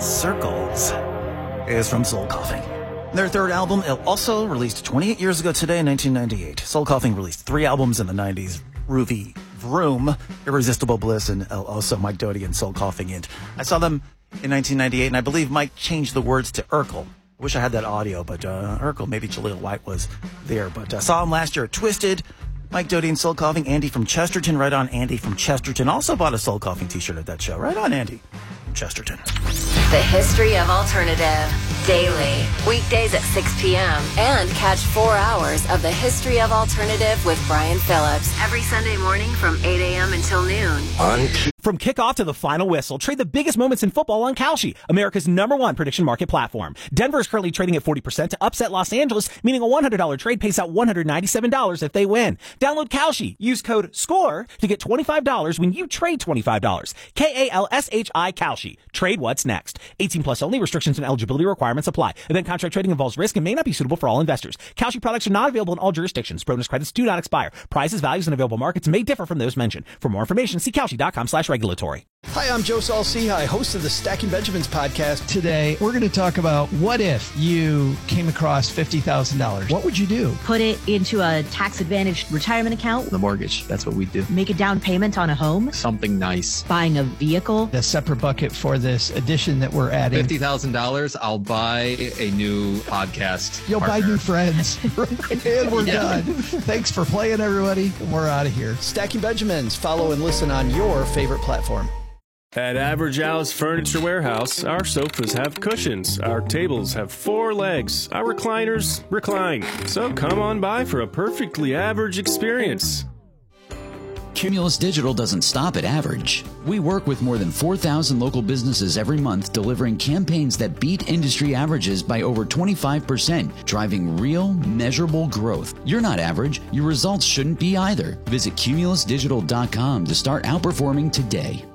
Circles is from Soul Coughing. Their third album, also released 28 years ago today in 1998. Soul Coughing released 3 albums in the 90s. Ruby Vroom, Irresistible Bliss, and also Mike Doughty and Soul Coughing. And I saw them in 1998, and I believe Mike changed the words to Urkel. I wish I had that audio, but Urkel, maybe Jaleel White was there. But I saw him last year at Twisted. Mike Doughty and Soul Coughing. Andy from Chesterton, right on. Andy from Chesterton also bought a Soul Coughing t-shirt at that show. Right on, Andy from Chesterton. The History of Alternative, daily, weekdays at 6 p.m. And catch 4 hours of the History of Alternative with Brian Phillips every Sunday morning from 8 a.m. until noon. From kickoff to the final whistle, trade the biggest moments in football on Kalshi, America's #1 prediction market platform. Denver is currently trading at 40% to upset Los Angeles, meaning a $100 trade pays out $197 if they win. Download Kalshi. Use code SCORE to get $25 when you trade $25. Kalshi Kalshi. Trade what's next. 18 plus only. Restrictions and eligibility requirements apply. Event contract trading involves risk and may not be suitable for all investors. Kalshi products are not available in all jurisdictions. Bonus credits do not expire. Prices, values, and available markets may differ from those mentioned. For more information, see Kalshi.com/regulatory. Hi, I'm Joe Saul-Sehy, host of the Stacking Benjamins podcast. Today, we're going to talk about what if you came across $50,000? What would you do? Put it into a tax-advantaged retirement account. The mortgage, that's what we do. Make a down payment on a home. Something nice. Buying a vehicle. A separate bucket for this addition that we're adding. $50,000, I'll buy a new podcast. You'll partner. buy new friends. And we're done. Thanks for playing, everybody. We're out of here. Stacking Benjamins. Follow and listen on your favorite platform. At Average Al's Furniture Warehouse, our sofas have cushions, our tables have 4 legs, our recliners recline. So come on by for a perfectly average experience. Cumulus Digital doesn't stop at average. We work with more than 4,000 local businesses every month, delivering campaigns that beat industry averages by over 25%, driving real, measurable growth. You're not average. Your results shouldn't be either. Visit cumulusdigital.com to start outperforming today.